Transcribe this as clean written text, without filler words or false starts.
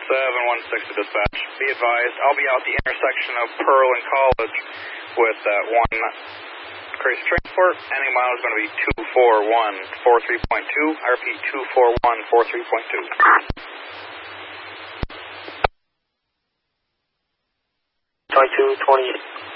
716 to dispatch. Be advised, I'll be out the intersection of Pearl and College with that one crazy transport. Ending mile is going to be 24143.2. I repeat, 24143.2. 2228.